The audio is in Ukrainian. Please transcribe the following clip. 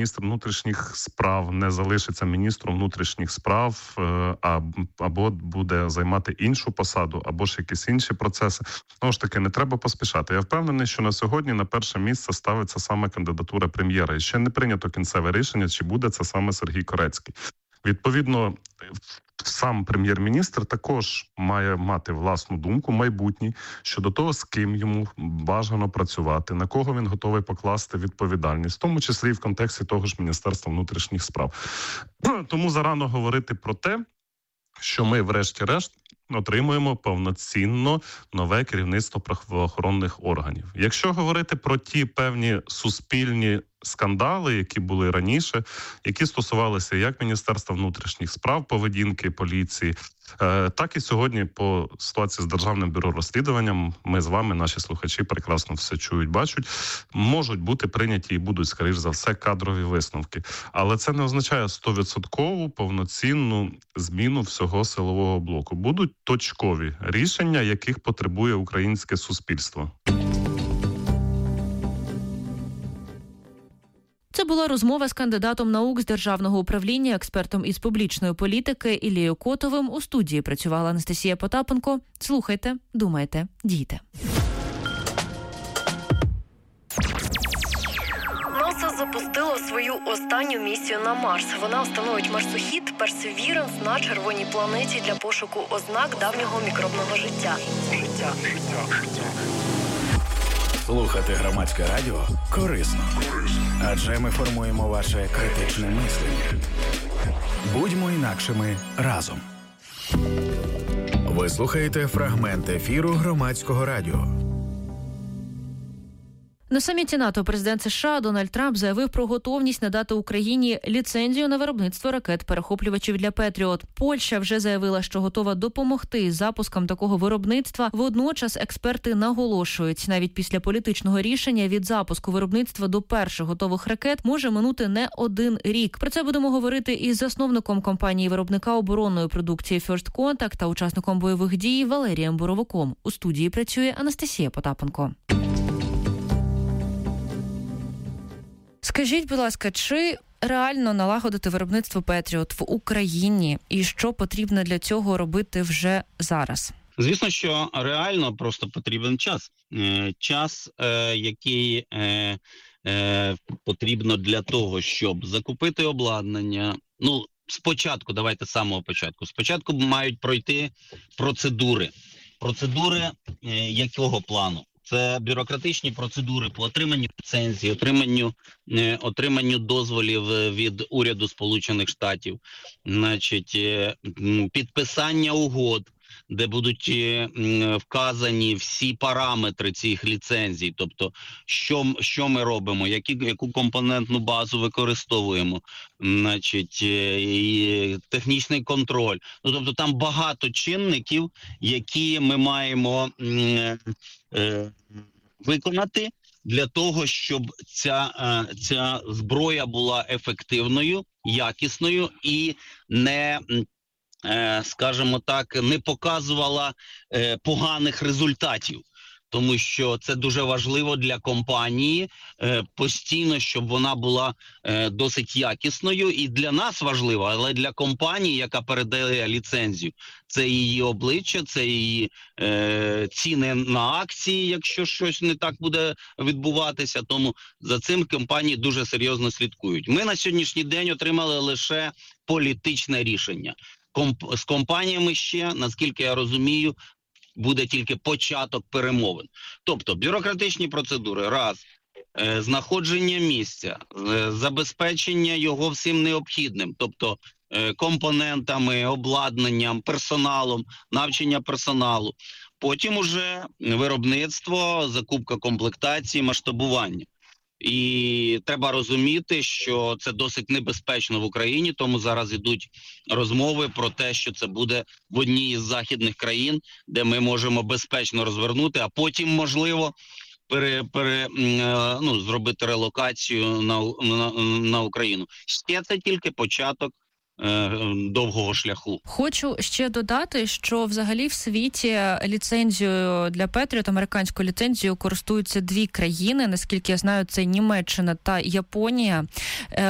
міністр внутрішніх справ не залишиться міністром внутрішніх справ, або буде займати іншу посаду, або ж якісь інші процеси. Знову ж таки, не треба поспішати. Я впевнений, що на сьогодні на перше місце ставиться саме кандидатура прем'єра. І ще не прийнято кінцеве рішення, чи буде це саме Сергій Корецький. Відповідно, сам прем'єр-міністр також має мати власну думку майбутній щодо того, з ким йому бажано працювати, на кого він готовий покласти відповідальність, в тому числі і в контексті того ж Міністерства внутрішніх справ. Тому зарано говорити про те, що ми, врешті-решт, отримуємо повноцінно нове керівництво правоохоронних органів. Якщо говорити про ті певні суспільні скандали, які були раніше, які стосувалися як Міністерства внутрішніх справ, поведінки поліції, так і сьогодні по ситуації з Державним бюро розслідуванням, ми з вами, наші слухачі, прекрасно все чують, бачать, можуть бути прийняті і будуть, скоріш за все, кадрові висновки. Але це не означає 100% повноцінну зміну всього силового блоку. Будуть точкові рішення, яких потребує українське суспільство. Це була розмова з кандидатом наук з державного управління, експертом із публічної політики Ілією Котовим. У студії працювала Анастасія Потапенко. Слухайте, думайте, дійте. НАСА запустило свою останню місію на Марс. Вона встановить марсохід Perseverance на червоній планеті для пошуку ознак давнього мікробного життя. Слухати Громадське радіо корисно. Адже ми формуємо ваше критичне мислення. Будьмо інакшими разом. Ви слухаєте фрагмент ефіру Громадського радіо. На саміті НАТО президент США Дональд Трамп заявив про готовність надати Україні ліцензію на виробництво ракет-перехоплювачів для «Петріот». Польща вже заявила, що готова допомогти з запуском такого виробництва. Водночас експерти наголошують, навіть після політичного рішення від запуску виробництва до перших готових ракет може минути не один рік. Про це будемо говорити із засновником компанії-виробника оборонної продукції First Contact та учасником бойових дій Валерієм Боровиком. У студії працює Анастасія Потапенко. Скажіть, будь ласка, чи реально налагодити виробництво «Петріот» в Україні і що потрібно для цього робити вже зараз? Звісно, що реально просто потрібен час. Час, який потрібно для того, щоб закупити обладнання. Ну, спочатку, давайте з самого початку. Спочатку мають пройти процедури. Процедури якого плану? Це бюрократичні процедури по отриманню ліцензії, отриманню дозволів від уряду Сполучених Штатів, значить, підписання угод, де будуть вказані всі параметри цих ліцензій, тобто що ми робимо, яку компонентну базу використовуємо, значить, і технічний контроль. Ну, тобто там багато чинників, які ми маємо виконати для того, щоб ця зброя була ефективною, якісною і не, скажімо так, не показувала поганих результатів. Тому що це дуже важливо для компанії постійно, щоб вона була досить якісною. І для нас важливо, але для компанії, яка передає ліцензію, це її обличчя, це її ціни на акції, якщо щось не так буде відбуватися. Тому за цим компанії дуже серйозно слідкують. Ми на сьогоднішній день отримали лише політичне рішення. З компаніями ще, наскільки я розумію, буде тільки початок перемовин. Тобто бюрократичні процедури, раз, знаходження місця, забезпечення його всім необхідним, тобто компонентами, обладнанням, персоналом, навчання персоналу. Потім уже виробництво, закупка комплектації, масштабування. І треба розуміти, що це досить небезпечно в Україні, тому зараз йдуть розмови про те, що це буде в одній із західних країн, де ми можемо безпечно розвернути, а потім, можливо, зробити релокацію на Україну. Ще це тільки початок довгого шляху. Хочу ще додати, що взагалі в світі ліцензією для «Петріот», американською ліцензією користуються дві країни, наскільки я знаю, це Німеччина та Японія.